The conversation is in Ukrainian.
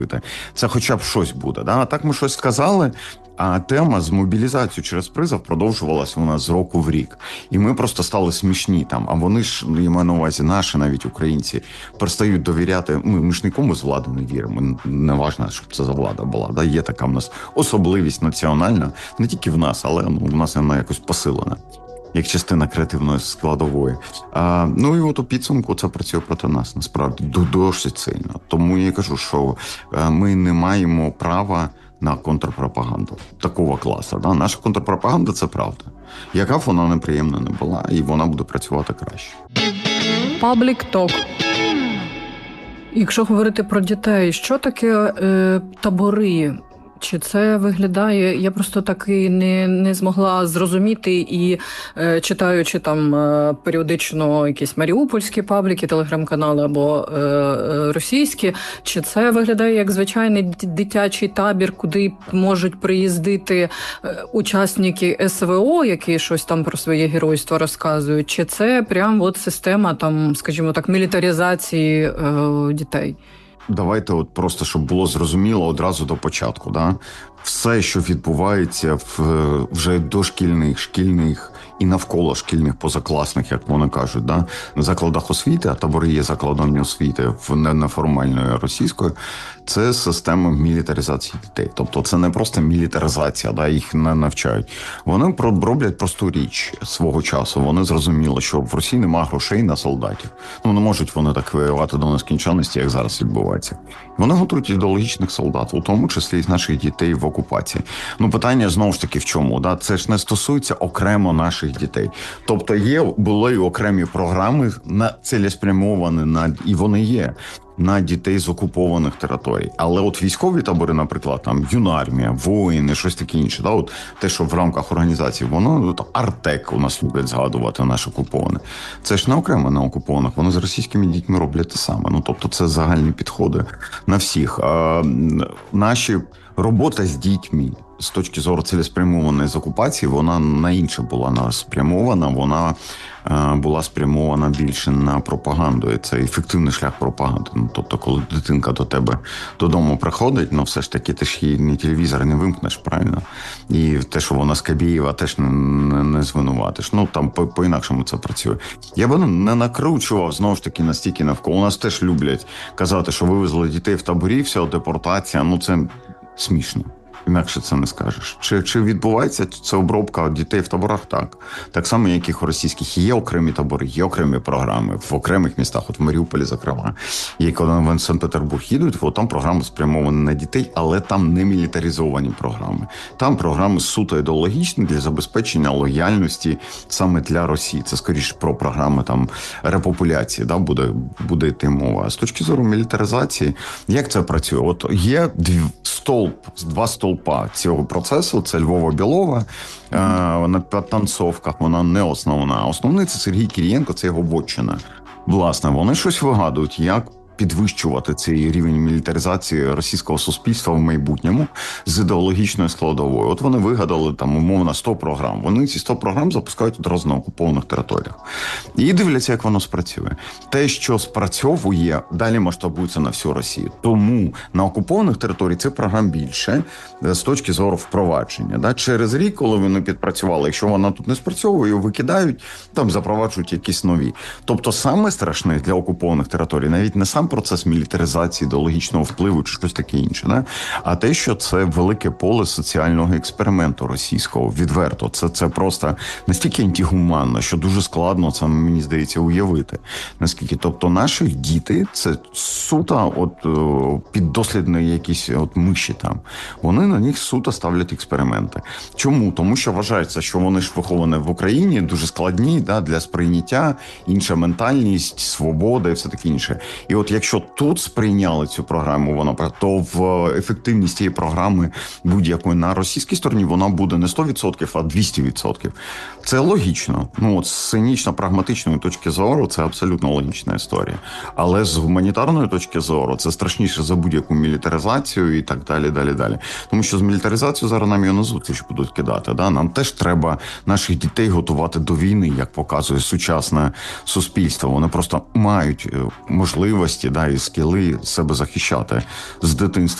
Це хоча б щось буде. Да? А так ми щось сказали, а тема з мобілізацією через призов продовжувалася у нас з року в рік. І ми просто стали смішні там. А вони ж, я маю на увазі, наші навіть українці, перестають довіряти. Ми ж нікому з влади не віримо. Не важливо, щоб це за влада була. Да? Є така в нас особливість національна, не тільки в нас, але в нас вона якось посилена. Як частина креативної складової. Ну і от у підсумку це працює проти нас, насправді, досить сильно. Тому я кажу, що ми не маємо права на контрпропаганду такого класу. Да? Наша контрпропаганда – це правда. Яка б вона неприємна не була, і вона буде працювати краще. Паблік ток. Якщо говорити про дітей, що таке табори? Чи це виглядає, я просто таки не змогла зрозуміти і читаючи там періодично якісь маріупольські пабліки, телеграм-канали або російські, чи це виглядає як звичайний дитячий табір, куди можуть приїздити учасники СВО, які щось там про своє геройство розказують, чи це прям от система там, скажімо так, мілітаризації дітей? Давайте от просто, щоб було зрозуміло одразу до початку. Да? Все, що відбувається в вже дошкільних, шкільних і навколо шкільних, позакласних, як вони кажуть, да? закладах освіти, а табори є закладами освіти в неформальної російської, це система мілітаризації дітей. Тобто це не просто мілітаризація, да? Їх не навчають. Вони роблять просту річ свого часу. Вони зрозуміли, що в Росії немає грошей на солдатів. Не можуть вони так воювати до нескінченності, як зараз відбувається. Вони готують ідеологічних солдат, у тому числі і наших дітей в окупації. Питання знову ж таки в чому? Да? Це ж не стосується окремо наших дітей. Тобто були окремі програми цілеспрямовані і вони є на дітей з окупованих територій. Але от військові табори, наприклад, там юнармія, воїни, щось таке інше, да? От те, що в рамках організації, воно Артек у нас люблять згадувати, наш окупований. Це ж не окремо на окупованих, вони з російськими дітьми роблять те саме. Тобто це загальні підходи на всіх. Наші робота з дітьми з точки зору цілеспрямованої з окупації, вона на інше була спрямована, вона була спрямована більше на пропаганду. І це ефективний шлях пропаганди. Тобто, коли дитинка до тебе додому приходить, все ж таки ти ж її ні телевізор не вимкнеш, правильно? І те, що вона з Кабєєва, теж не звинуватиш. Там по-інакшому це працює. Я би не накручував, знову ж таки, настільки навколо. У нас теж люблять казати, що вивезли дітей в таборі, все, депортація. Це смішно. Інакше це не скажеш. Чи відбувається це обробка дітей в таборах? Так. Так само, як і в російських. Є окремі табори, є окремі програми. В окремих містах, от в Маріуполі, зокрема. І коли в Санкт-Петербург їдуть, там програми спрямовані на дітей, але там не мілітаризовані програми. Там програми суто ідеологічні для забезпечення лояльності саме для Росії. Це, скоріше, про програми там репопуляції, да, буде йти мова. А з точки зору мілітаризації, як це працює? От є два стовпа цього процесу, це Львова-Білова, на підтанцовках, вона не основна. Основний – це Сергій Кирієнко, це його вотчина. Власне, вони щось вигадують, як підвищувати цей рівень мілітаризації російського суспільства в майбутньому з ідеологічною складовою. От вони вигадали там умовно 100 програм. Вони ці 100 програм запускають одразу на окупованих територіях. І дивляться, як воно спрацює. Те, що спрацьовує, далі масштабується на всю Росію. Тому на окупованих територіях цих програм більше з точки зору впровадження. Да? Через рік, коли вони підпрацювали, якщо вона тут не спрацьовує, викидають, там запроваджують якісь нові. Тобто саме страшне для окупованих територій навіть не сам процес мілітаризації, ідеологічного впливу чи щось таке інше, да? А те, що це велике поле соціального експерименту російського, відверто. Це просто настільки антигуманно, що дуже складно це, мені здається, уявити. Наскільки, тобто наші діти, це суто піддослідні якісь миші там. Вони на них суто ставлять експерименти. Чому? Тому що вважається, що вони ж виховані в Україні, дуже складні, да, для сприйняття, інша ментальність, свобода і все таке інше. І от якщо тут сприйняли цю програму, то в ефективність цієї програми будь-якої на російській стороні вона буде не 100%, а 200%. Це логічно. От з цинічно-прагматичної точки зору це абсолютно логічна історія. Але з гуманітарної точки зору це страшніше за будь-яку мілітаризацію і так далі, далі. Тому що з мілітаризацією зараз нам його на зустріч будуть кидати. Да? Нам теж треба наших дітей готувати до війни, як показує сучасне суспільство. Вони просто мають можливість можливості, да, і скіли себе захищати з дитинства.